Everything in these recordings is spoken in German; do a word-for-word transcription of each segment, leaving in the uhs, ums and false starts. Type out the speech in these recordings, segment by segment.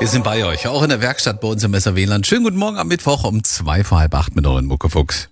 Wir sind bei euch, auch in der Werkstatt bei uns im S R W-Land. Schönen guten Morgen am Mittwoch um zwei vor halb acht mit euren Muckefuchs.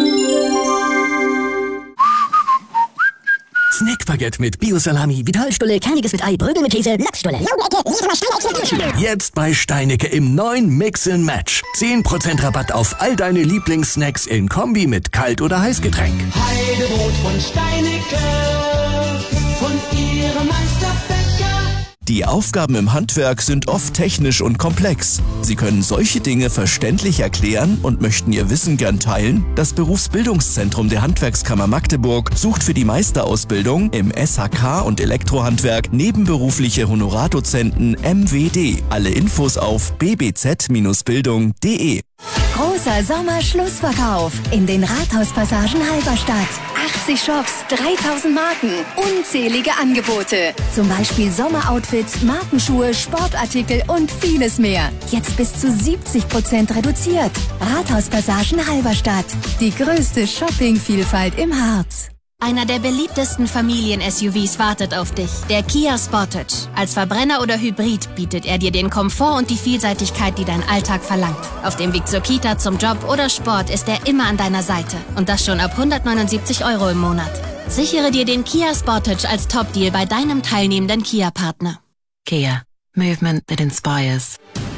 Snackbaguette mit Bio-Salami, Vitalstulle, kerniges mit Ei, Brögel mit Käse, Lachsstulle. Jetzt bei Steinecke im neuen Mix and Match. zehn Prozent Rabatt auf all deine Lieblingssnacks in Kombi mit Kalt- oder Heißgetränk. Heidebrot von Steinecke, von ihrem Meisterbäcker. Die Aufgaben im Handwerk sind oft technisch und komplex. Sie können solche Dinge verständlich erklären und möchten Ihr Wissen gern teilen? Das Berufsbildungszentrum der Handwerkskammer Magdeburg sucht für die Meisterausbildung im S H K und Elektrohandwerk nebenberufliche Honorardozenten M W D. Alle Infos auf b b z Bindestrich bildung punkt de. Großer Sommerschlussverkauf in den Rathauspassagen Halberstadt. achtzig Shops, dreitausend Marken, unzählige Angebote. Zum Beispiel Sommeroutfits, Markenschuhe, Sportartikel und vieles mehr. Jetzt bis zu siebzig Prozent reduziert. Rathauspassagen Halberstadt. Die größte Shoppingvielfalt im Harz. Einer der beliebtesten Familien-S U Vs wartet auf dich, der Kia Sportage. Als Verbrenner oder Hybrid bietet er dir den Komfort und die Vielseitigkeit, die dein Alltag verlangt. Auf dem Weg zur Kita, zum Job oder Sport ist er immer an deiner Seite. Und das schon ab hundertneunundsiebzig Euro im Monat. Sichere dir den Kia Sportage als Top-Deal bei deinem teilnehmenden Kia-Partner. Kia. Movement that inspires.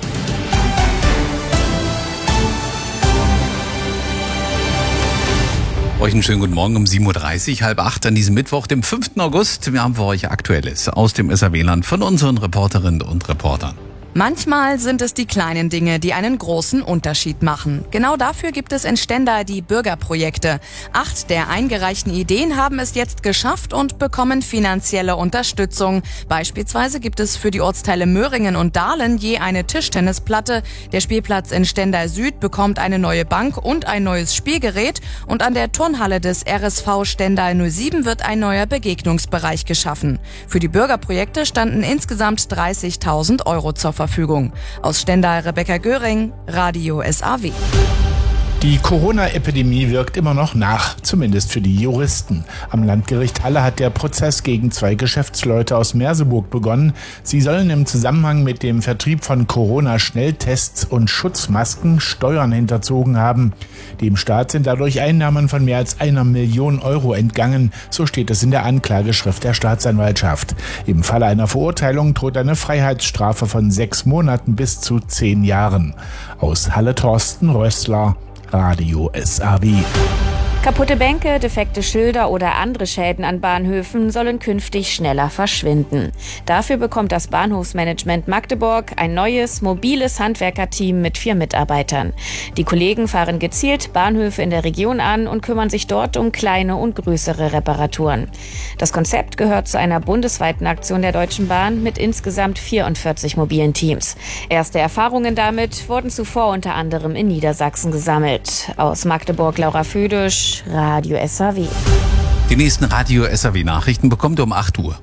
Euch einen schönen guten Morgen um sieben Uhr dreißig, halb acht an diesem Mittwoch, dem fünften August. Wir haben für euch Aktuelles aus dem S R W-Land von unseren Reporterinnen und Reportern. Manchmal sind es die kleinen Dinge, die einen großen Unterschied machen. Genau dafür gibt es in Stendal die Bürgerprojekte. Acht der eingereichten Ideen haben es jetzt geschafft und bekommen finanzielle Unterstützung. Beispielsweise gibt es für die Ortsteile Möhringen und Dahlen je eine Tischtennisplatte. Der Spielplatz in Stendal Süd bekommt eine neue Bank und ein neues Spielgerät. Und an der Turnhalle des R S V Stendal null sieben wird ein neuer Begegnungsbereich geschaffen. Für die Bürgerprojekte standen insgesamt dreißigtausend Euro zur Verfügung. Verfügung. Aus Stendal Rebecca Göring, Radio S A W. Die Corona-Epidemie wirkt immer noch nach, zumindest für die Juristen. Am Landgericht Halle hat der Prozess gegen zwei Geschäftsleute aus Merseburg begonnen. Sie sollen im Zusammenhang mit dem Vertrieb von Corona-Schnelltests und Schutzmasken Steuern hinterzogen haben. Dem Staat sind dadurch Einnahmen von mehr als einer Million Euro entgangen, so steht es in der Anklageschrift der Staatsanwaltschaft. Im Falle einer Verurteilung droht eine Freiheitsstrafe von sechs Monaten bis zu zehn Jahren. Aus Halle Thorsten Rössler, Radio S A W. Kaputte Bänke, defekte Schilder oder andere Schäden an Bahnhöfen sollen künftig schneller verschwinden. Dafür bekommt das Bahnhofsmanagement Magdeburg ein neues, mobiles Handwerkerteam mit vier Mitarbeitern. Die Kollegen fahren gezielt Bahnhöfe in der Region an und kümmern sich dort um kleine und größere Reparaturen. Das Konzept gehört zu einer bundesweiten Aktion der Deutschen Bahn mit insgesamt vierundvierzig mobilen Teams. Erste Erfahrungen damit wurden zuvor unter anderem in Niedersachsen gesammelt. Aus Magdeburg Laura Födisch, Radio S A W. Die nächsten Radio S A W-Nachrichten bekommt ihr um acht Uhr.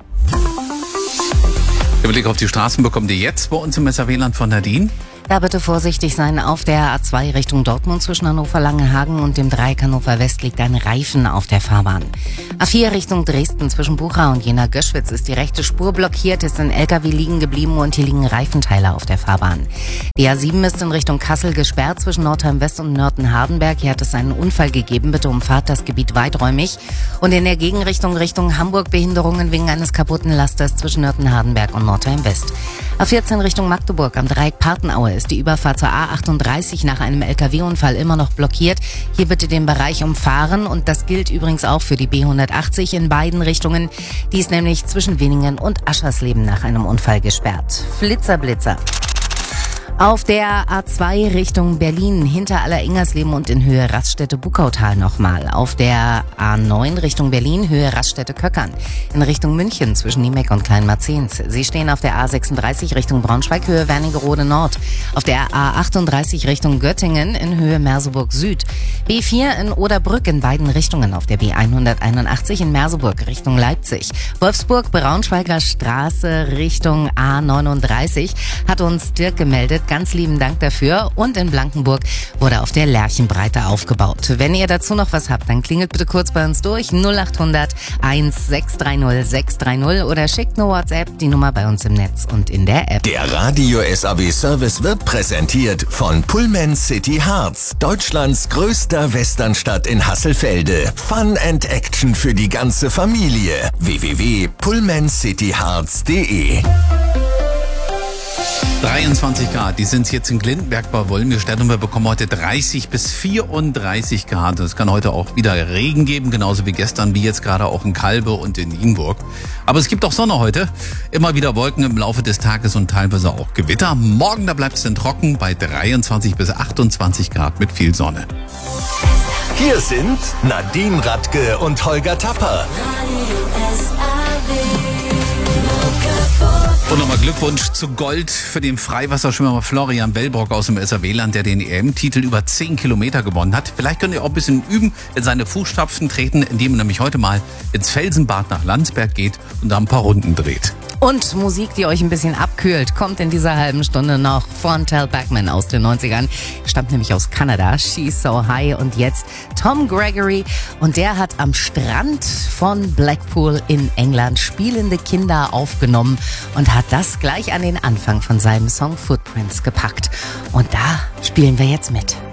Der Blick auf die Straßen bekommt ihr jetzt bei uns im S A W-Land von Nadine. Da bitte vorsichtig sein. Auf der A zwei Richtung Dortmund zwischen Hannover-Langenhagen und dem Dreieck Hannover West liegt ein Reifen auf der Fahrbahn. A vier Richtung Dresden zwischen Bucha und Jena-Göschwitz ist die rechte Spur blockiert, ist ein L K W liegen geblieben und hier liegen Reifenteile auf der Fahrbahn. Die A sieben ist in Richtung Kassel gesperrt zwischen Nordheim West und Nörten-Hardenberg. Hier hat es einen Unfall gegeben. Bitte umfahrt das Gebiet weiträumig. Und in der Gegenrichtung Richtung Hamburg Behinderungen wegen eines kaputten Lasters zwischen Nörten-Hardenberg und Nordheim West. A vierzehn Richtung Magdeburg am Dreieck Partenaue ist die Überfahrt zur A achtunddreißig nach einem L K W-Unfall immer noch blockiert. Hier bitte den Bereich umfahren und das gilt übrigens auch für die B hundertachtzig in beiden Richtungen. Die ist nämlich zwischen Winningen und Aschersleben nach einem Unfall gesperrt. Flitzer, Blitzer. Auf der A zwei Richtung Berlin hinter Alleringersleben und in Höhe Raststätte-Buckautal nochmal. Auf der A neun Richtung Berlin Höhe Raststätte-Köckern. In Richtung München zwischen Niemeck und Kleinmarzens. Sie stehen auf der A sechsunddreißig Richtung Braunschweig Höhe Wernigerode Nord. Auf der A achtunddreißig Richtung Göttingen in Höhe Merseburg Süd. B vier in Oderbrück in beiden Richtungen. Auf der B hunderteinundachtzig in Merseburg Richtung Leipzig. Wolfsburg Braunschweiger Straße Richtung A neununddreißig hat uns Dirk gemeldet. Ganz lieben Dank dafür. Und in Blankenburg wurde auf der Lerchenbreite aufgebaut. Wenn ihr dazu noch was habt, dann klingelt bitte kurz bei uns durch null acht hundert eins sechs drei null sechs drei null oder schickt eine WhatsApp, die Nummer bei uns im Netz und in der App. Der Radio S A W Service wird präsentiert von Pullman City Harz, Deutschlands größter Westernstadt in Hasselfelde. Fun and Action für die ganze Familie. w w w punkt pullman city harz punkt de dreiundzwanzig Grad, die sind es jetzt in Glindenberg bei Wolmirstedt und wir bekommen heute dreißig bis vierunddreißig Grad. Es kann heute auch wieder Regen geben, genauso wie gestern, wie jetzt gerade auch in Kalbe und in Nienburg. Aber es gibt auch Sonne heute, immer wieder Wolken im Laufe des Tages und teilweise auch Gewitter. Morgen, da bleibt es dann trocken bei dreiundzwanzig bis achtundzwanzig Grad mit viel Sonne. Hier sind Nadine Radke und Holger Tapper. Und nochmal Glückwunsch zu Gold für den Freiwasserschwimmer Florian Wellbrock aus dem S A W-Land, der den E M-Titel über zehn Kilometer gewonnen hat. Vielleicht könnt ihr auch ein bisschen üben, in seine Fußstapfen treten, indem ihr nämlich heute mal ins Felsenbad nach Landsberg geht und da ein paar Runden dreht. Und Musik, die euch ein bisschen abkühlt, kommt in dieser halben Stunde noch von Tal Bachman aus den neunzigern. Stammt nämlich aus Kanada. She's So High. Und jetzt Tom Gregory. Und der hat am Strand von Blackpool in England spielende Kinder aufgenommen und hat das gleich an den Anfang von seinem Song Footprints gepackt. Und da spielen wir jetzt mit.